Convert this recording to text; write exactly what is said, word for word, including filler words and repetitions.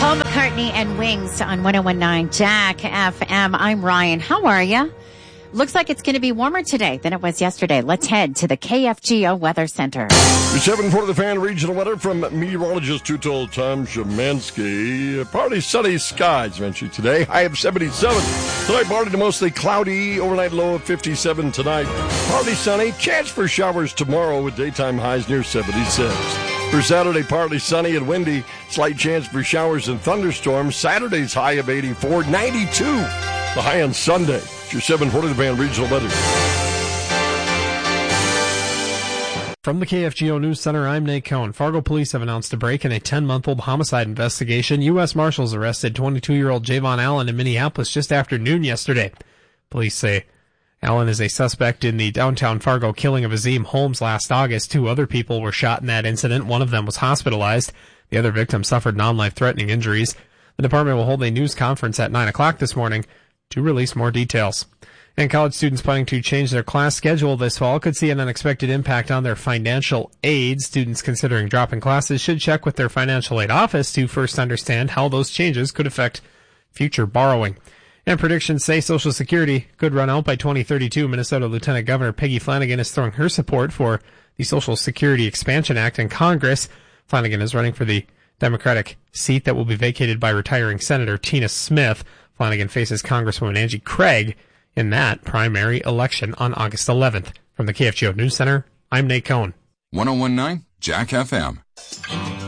Paul McCartney and Wings on one oh one point nine Jack F M. I'm Ryan. How are you? Looks like it's going to be warmer today than it was yesterday. Let's head to the K F G O Weather Center. Your seven for the fan regional weather from meteorologist two-told Tom Shemansky. Partly sunny skies eventually today. High of seventy-seven. Tonight, partly to mostly cloudy. Overnight low of fifty-seven tonight. Partly sunny. Chance for showers tomorrow with daytime highs near seventy-six. For Saturday, partly sunny and windy. Slight chance for showers and thunderstorms. Saturday's high of eighty-four. ninety-two. The high on Sunday. It's your seven forty the fan regional weather. From the K F G O News Center, I'm Nate Cohn. Fargo police have announced a break in a ten-month-old homicide investigation. U S Marshals arrested twenty-two-year-old Javon Allen in Minneapolis just after noon yesterday. Police say Allen is a suspect in the downtown Fargo killing of Azim Holmes last August. Two other people were shot in that incident. One of them was hospitalized. The other victim suffered non-life-threatening injuries. The department will hold a news conference at nine o'clock this morning to release more details. And college students planning to change their class schedule this fall could see an unexpected impact on their financial aid. Students considering dropping classes should check with their financial aid office to first understand how those changes could affect future borrowing. And predictions say Social Security could run out by twenty thirty-two. Minnesota Lieutenant Governor Peggy Flanagan is throwing her support for the Social Security Expansion Act in Congress. Flanagan is running for the Democratic seat that will be vacated by retiring Senator Tina Smith. Flanagan faces Congresswoman Angie Craig in that primary election on August eleventh. From the K F G O News Center, I'm Nate Cohn. one oh one point nine Jack F M.